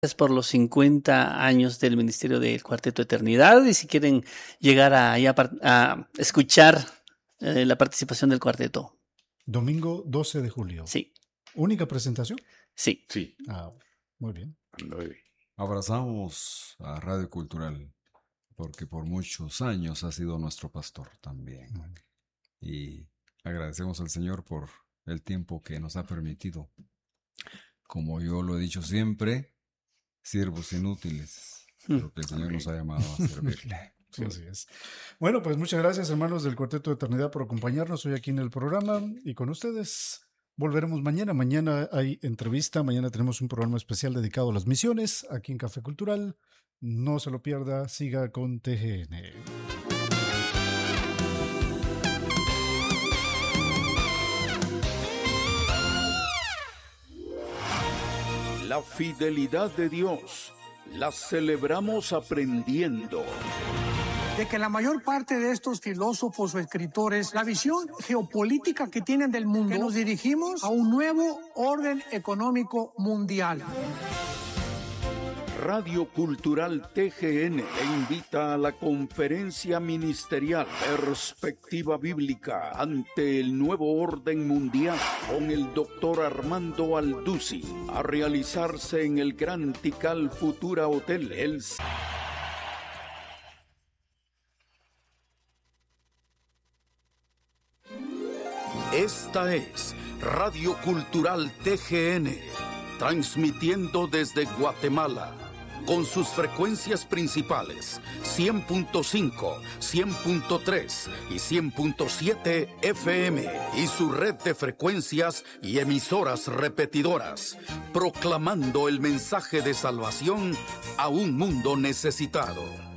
por los 50 años del Ministerio del Cuarteto Eternidad, y si quieren llegar a escuchar la participación del cuarteto. Domingo 12 de julio. Sí. ¿Única presentación? Sí. Sí. Muy bien. Abrazamos a Radio Cultural porque por muchos años ha sido nuestro pastor también. Y agradecemos al Señor por el tiempo que nos ha permitido. Como yo lo he dicho siempre, siervos inútiles, porque el Señor nos ha llamado a servirle. Sí, así es. Bueno, pues muchas gracias, hermanos del Cuarteto de Eternidad, por acompañarnos hoy aquí en el programa y con ustedes. Volveremos mañana. Mañana hay entrevista. Mañana tenemos un programa especial dedicado a las misiones aquí en Café Cultural. No se lo pierda. Siga con TGN. La fidelidad de Dios la celebramos aprendiendo. De que la mayor parte de estos filósofos o escritores, la visión geopolítica que tienen del mundo, que nos dirigimos a un nuevo orden económico mundial. Radio Cultural TGN le invita a la conferencia ministerial Perspectiva Bíblica ante el nuevo orden mundial con el doctor Armando Alduzzi, a realizarse en el Gran Tikal Futura Hotel Esta es Radio Cultural TGN, transmitiendo desde Guatemala, con sus frecuencias principales 100.5, 100.3 y 100.7 FM y su red de frecuencias y emisoras repetidoras, proclamando el mensaje de salvación a un mundo necesitado.